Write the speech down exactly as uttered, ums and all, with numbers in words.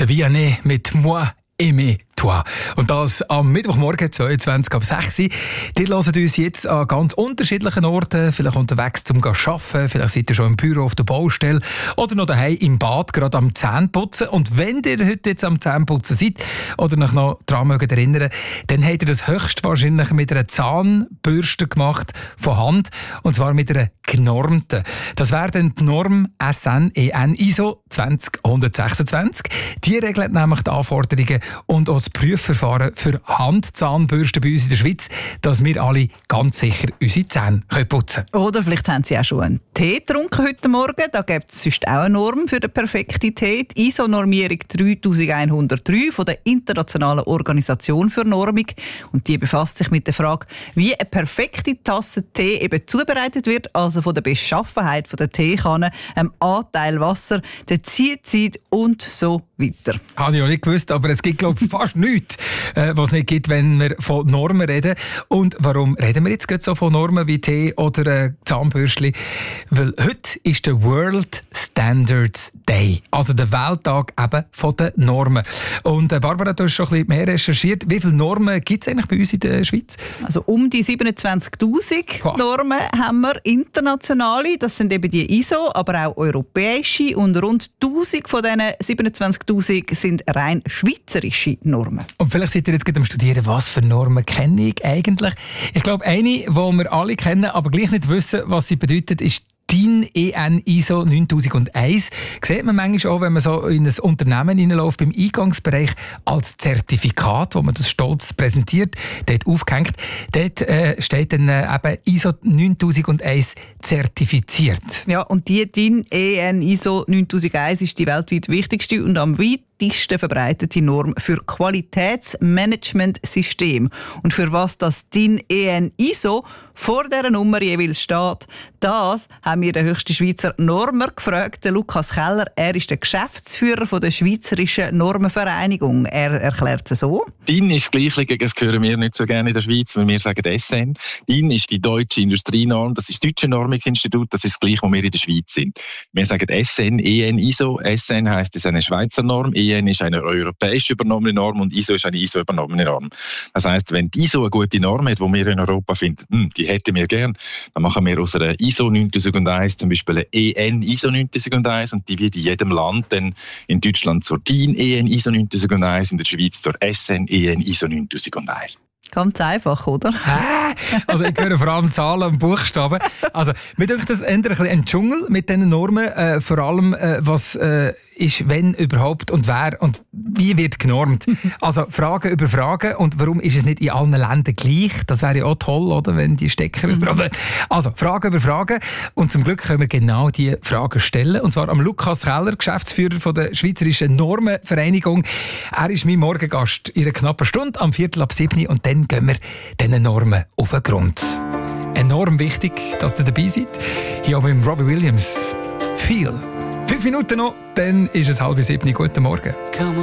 Vianney mit «Moi aimer toi». Und das am Mittwochmorgen, zweiundzwanzig ab sechs Uhr. Ihr hört uns jetzt an ganz unterschiedlichen Orten, vielleicht unterwegs zum Arbeiten, vielleicht seid ihr schon im Büro auf der Baustelle oder noch daheim im Bad, gerade am Zähneputzen. Und wenn ihr heute jetzt am Zähneputzen seid oder euch noch daran mögt erinnern, dann habt ihr das höchstwahrscheinlich mit einer Zahnbürste gemacht, von Hand, und zwar mit einer genormten. Das wäre dann die Norm S N E N I S O zwanzig sechsundzwanzig. Die regelt nämlich die Anforderungen und auch das Prüfverfahren für Handzahnbürsten bei uns in der Schweiz, dass wir alle ganz sicher unsere Zähne putzen können. Oder vielleicht haben Sie auch schon einen Tee getrunken heute Morgen. Da gibt es sonst auch eine Norm für den perfekten Tee. Die I S O-Normierung dreitausendeinhundertdrei von der Internationalen Organisation für Normung. Und die befasst sich mit der Frage, wie eine perfekte Tasse Tee eben zubereitet wird, also von der Beschaffenheit von der Teekanne, einem Anteil Wasser, der Ziehzeit und so weiter. Habe ich auch nicht gewusst, aber es gibt, glaube ich, fast nichts, äh, was es nicht gibt, wenn wir von Normen reden. Und warum reden wir jetzt gerade so von Normen wie Tee oder äh, Zahnbürstchen? Weil heute ist der World Standards Day, also der Welttag eben von den Normen. Und äh, Barbara, du hast schon ein bisschen mehr recherchiert. Wie viele Normen gibt es eigentlich bei uns in der Schweiz? Also um die siebenundzwanzigtausend wow. Normen haben wir, internationale. Das sind eben die I S O, aber auch europäische. Und rund tausend von diesen siebenundzwanzigtausend sind rein schweizerische Normen. Und vielleicht seid ihr jetzt gerade am Studieren, was für Normen kenne ich eigentlich? Ich glaube, eine, die wir alle kennen, aber gleich nicht wissen, was sie bedeutet, ist D I N E N I S O neuntausendeins. Sieht man manchmal auch, wenn man so in ein Unternehmen hineinläuft, beim Eingangsbereich als Zertifikat, wo man das stolz präsentiert, dort aufgehängt. Dort äh, steht dann äh, eben I S O neuntausendeins zertifiziert. Ja, und die D I N E N I S O neuntausendeins ist die weltweit wichtigste und am weitesten verbreitete Norm für Qualitätsmanagementsystem. Und für was das D I N E N I S O vor dieser Nummer jeweils steht, das haben wir den höchsten Schweizer Normer gefragt, den Lukas Keller. Er ist der Geschäftsführer von der Schweizerischen Normenvereinigung. Er erklärt es so. D I N ist das Gleiche, das hören wir nicht so gerne in der Schweiz, weil wir sagen S N. D I N ist die deutsche Industrienorm, das ist das Deutsche Normungsinstitut, das ist das Gleiche, wo wir in der Schweiz sind. Wir sagen S N, E N, I S O. S N heisst, es ist eine Schweizer Norm, E N ist eine europäisch übernommene Norm und I S O ist eine I S O übernommene Norm. Das heisst, wenn die I S O eine gute Norm hat, die wir in Europa finden, hm, die hätten wir gern, dann machen wir aus einer I S O neuntausendeins zum Beispiel eine E N I S O neuntausendeins und die wird in jedem Land dann in Deutschland zur D I N E N I S O neuntausendeins, in der Schweiz zur S N E N I S O neuntausendeins. Ganz einfach, oder? Hä? Also ich höre vor allem Zahlen und Buchstaben. Also mir denkt das eher ein bisschen ein Dschungel mit diesen Normen. Äh, vor allem, äh, was äh, ist, wenn überhaupt und wer und wie wird genormt. Also Fragen über Fragen und warum ist es nicht in allen Ländern gleich? Das wäre ja auch toll, oder, wenn die Stecker überall. Also Fragen über Fragen und zum Glück können wir genau diese Fragen stellen. Und zwar am Lukas Keller, Geschäftsführer von der Schweizerischen Normenvereinigung. Er ist mein Morgengast in einer knappen Stunde am Viertel ab sieben und dann gehen wir diesen Normen auf den Grund. Enorm wichtig, dass ihr dabei seid. Hier oben im Robbie Williams. Viel. Fünf Minuten noch, dann ist es halb sieben. Guten Morgen.